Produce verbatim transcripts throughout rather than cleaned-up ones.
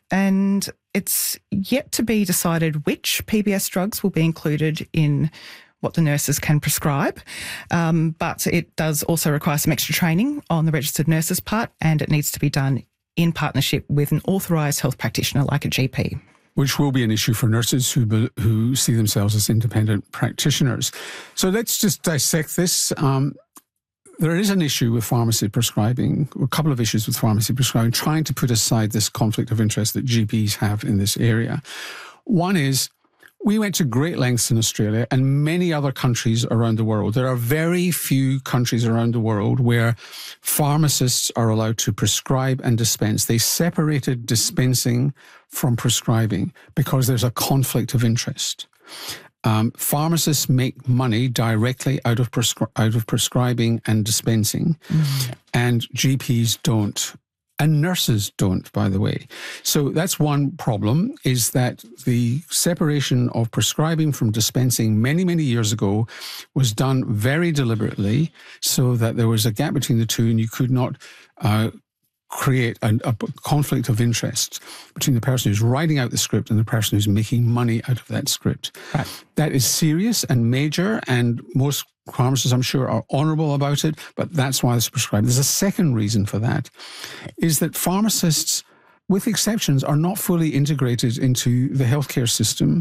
and it's yet to be decided which P B S drugs will be included in what the nurses can prescribe. Um, but it does also require some extra training on the registered nurse's part, and it needs to be done in partnership with an authorised health practitioner like a G P. Which will be an issue for nurses who be, who see themselves as independent practitioners. So let's just dissect this. Um, there is an issue with pharmacy prescribing, a couple of issues with pharmacy prescribing, trying to put aside this conflict of interest that G Ps have in this area. One is, we went to great lengths in Australia and many other countries around the world. There are very few countries around the world where pharmacists are allowed to prescribe and dispense. They separated dispensing from prescribing because there's a conflict of interest. Um, pharmacists make money directly out of prescri- out of prescribing and dispensing, mm-hmm. and G Ps don't. And nurses don't, by the way. So that's one problem, is that the separation of prescribing from dispensing many, many years ago was done very deliberately so that there was a gap between the two and you could not uh, create a, a conflict of interest between the person who's writing out the script and the person who's making money out of that script. Right. That is serious and major, and most pharmacists, I'm sure, are honourable about it, but that's why it's prescribed. There's a second reason for that, is that pharmacists, with exceptions, are not fully integrated into the healthcare system.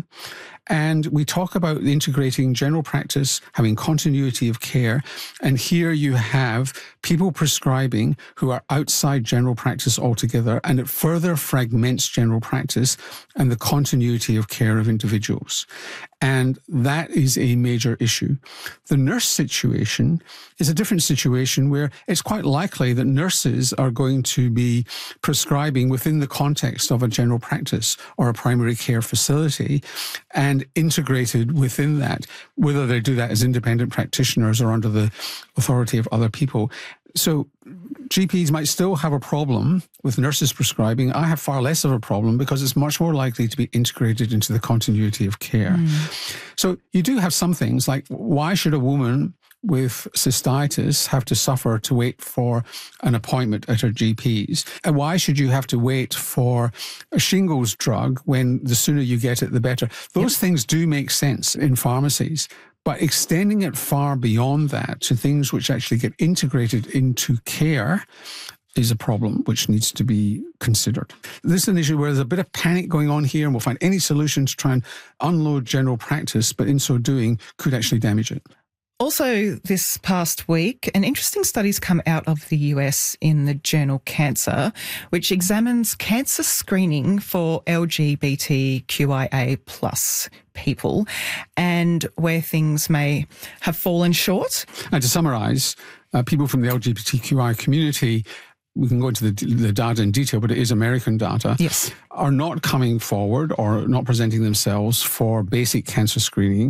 And we talk about integrating general practice, having continuity of care. And here you have people prescribing who are outside general practice altogether, and it further fragments general practice and the continuity of care of individuals. And that is a major issue. The nurse situation is a different situation where it's quite likely that nurses are going to be prescribing within the context of a general practice or a primary care facility and integrated within that, whether they do that as independent practitioners or under the authority of other people. So G Ps might still have a problem with nurses prescribing. I have far less of a problem because it's much more likely to be integrated into the continuity of care. Mm. So you do have some things like, why should a woman with cystitis have to suffer to wait for an appointment at her G P's? And why should you have to wait for a shingles drug when the sooner you get it, the better? Those yep. things do make sense in pharmacies. But extending it far beyond that to things which actually get integrated into care is a problem which needs to be considered. This is an issue where there's a bit of panic going on here, and we'll find any solution to try and unload general practice, but in so doing could actually damage it. Also, this past week, an interesting study's come out of the U S in the journal Cancer, which examines cancer screening for L G B T Q I A plus people and where things may have fallen short. And to summarise, uh, people from the L G B T Q I community, we can go into the, the data in detail, but it is American data, yes, are not coming forward or not presenting themselves for basic cancer screening.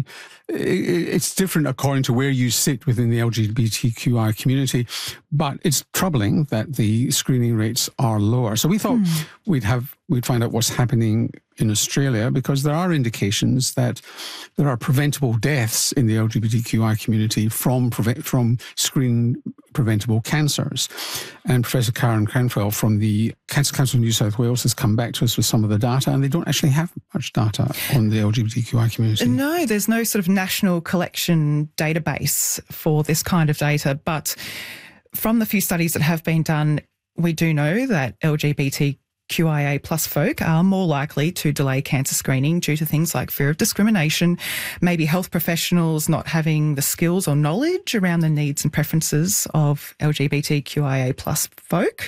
It's different according to where you sit within the L G B T Q I community, but it's troubling that the screening rates are lower. So we thought mm. we'd have we'd find out what's happening in Australia, because there are indications that there are preventable deaths in the L G B T Q I community from prevent, from screen preventable cancers. And Professor Karen Cranwell from the Cancer Council of New South Wales has come back to us with some of the data, and they don't actually have much data on the L G B T Q I community. No, there's no sort of national collection database for this kind of data, but from the few studies that have been done, we do know that L G B T Q I A plus folk are more likely to delay cancer screening due to things like fear of discrimination, maybe health professionals not having the skills or knowledge around the needs and preferences of L G B T Q I A plus folk.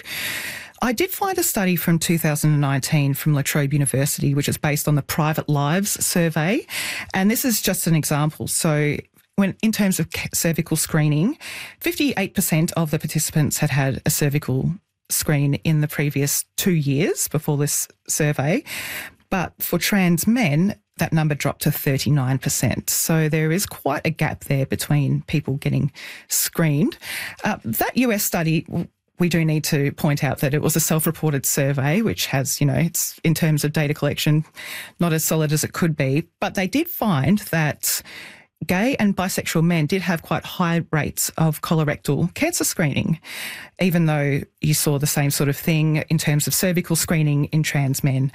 I did find a study from two thousand nineteen from La Trobe University, which is based on the Private Lives survey. And this is just an example. So when in terms of cervical screening, fifty-eight percent of the participants had had a cervical screen in the previous two years before this survey. But for trans men, that number dropped to thirty-nine percent. So there is quite a gap there between people getting screened. Uh, that U S study, we do need to point out that it was a self-reported survey, which has, you know, it's in terms of data collection, not as solid as it could be. But they did find that gay and bisexual men did have quite high rates of colorectal cancer screening, even though you saw the same sort of thing in terms of cervical screening in trans men.